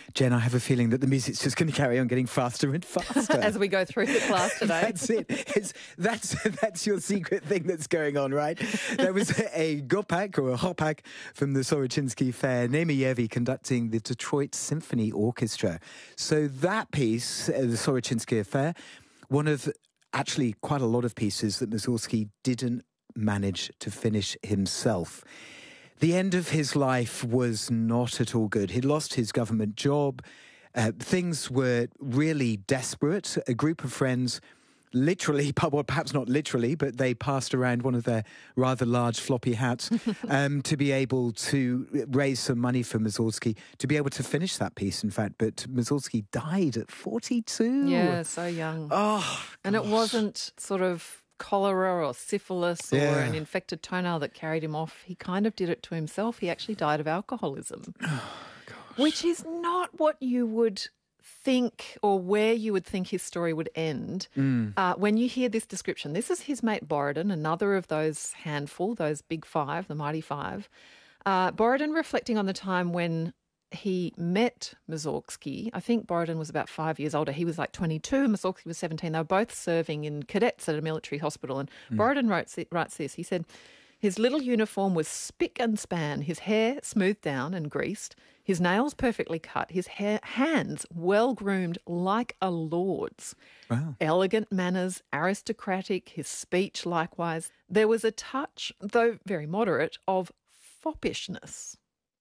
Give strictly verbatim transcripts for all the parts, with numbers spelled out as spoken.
Jen, I have a feeling that the music's just going to carry on getting faster and faster. As we go through the class today. That's it. It's, that's, that's your secret thing that's going on, right? There was a Gopak or a Hopak from the Sorochinsky Fair, Nemeyevi conducting the Detroit Symphony Orchestra. So that piece, uh, the Sorochinsky Affair, one of actually quite a lot of pieces that Mussorgsky didn't manage to finish himself. The end of his life was not at all good. He'd lost his government job. Uh, things were really desperate. A group of friends literally, well, perhaps not literally, but they passed around one of their rather large floppy hats um, to be able to raise some money for Mussorgsky, to be able to finish that piece, in fact. But Mussorgsky died at forty-two. Yeah, so young. Oh, and it wasn't sort of cholera or syphilis or Yeah. an infected toenail that carried him off. He kind of did it to himself. He actually died of alcoholism, which is not what you would think or where you would think his story would end. Mm. Uh, when you hear this description, this is his mate Borodin, another of those handful, those big five, the mighty five. Uh, Borodin reflecting on the time when he met Mussorgsky. I think Borodin was about five years older. He was like twenty-two, Mussorgsky was seventeen. They were both serving in cadets at a military hospital. And mm. Borodin writes, writes this. He said, his little uniform was spick and span, his hair smoothed down and greased, his nails perfectly cut, his hair, hands well-groomed like a lord's. Wow. Elegant manners, aristocratic, his speech likewise. There was a touch, though very moderate, of foppishness.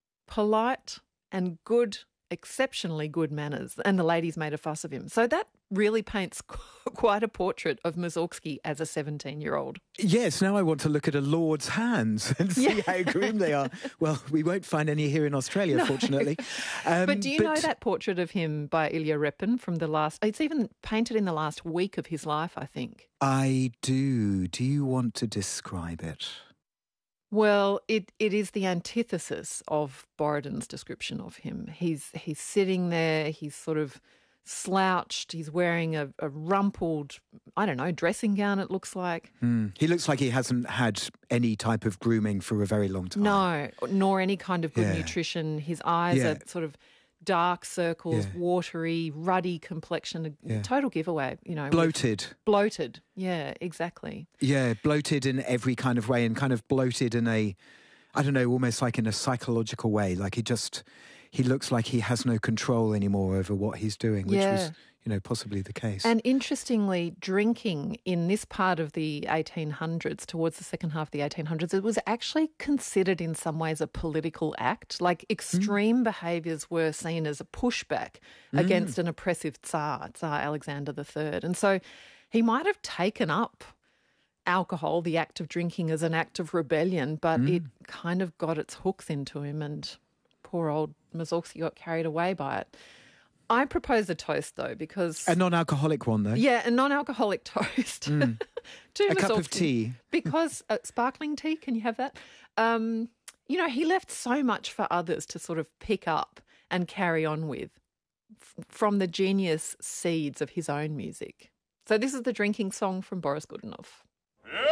Polite and good, exceptionally good manners, and the ladies made a fuss of him. So that really paints quite a portrait of Mussorgsky as a seventeen-year-old. Yes, now I want to look at a lord's hands and see Yeah. how groomed they are. Well, we won't find any here in Australia, No. fortunately. Um, But do you know that portrait of him by Ilya Repin from the last... It's even painted in the last week of his life, I think. I do. Do you want to describe it? Well, it, it is the antithesis of Borodin's description of him. He's he's sitting there, he's sort of slouched, he's wearing a, a rumpled, I don't know, dressing gown, it looks like. Mm. He looks like he hasn't had any type of grooming for a very long time. No, nor any kind of good Yeah. nutrition. His eyes Yeah. are sort of dark circles, Yeah. watery, ruddy complexion, a Yeah. total giveaway, you know. with- Bloated. Bloated, yeah, exactly. Yeah, bloated in every kind of way, and kind of bloated in a, I don't know, almost like in a psychological way. Like he just, he looks like he has no control anymore over what he's doing, which Yeah. was, you know, possibly the case. And interestingly, drinking in this part of the eighteen hundreds, towards the second half of the eighteen hundreds, it was actually considered in some ways a political act. Like extreme mm. behaviours were seen as a pushback mm. against an oppressive Tsar, Tsar Alexander the Third. And so he might have taken up alcohol, the act of drinking, as an act of rebellion, but mm. it kind of got its hooks into him, and poor old Mussorgsky got carried away by it. I propose a toast, though, because... A non-alcoholic one, though? Yeah, a non-alcoholic toast. Mm. to a cup of Mussorgsky. tea. Because uh, sparkling tea, can you have that? Um, you know, he left so much for others to sort of pick up and carry on with f- from the genius seeds of his own music. So this is the drinking song from Boris Godunov.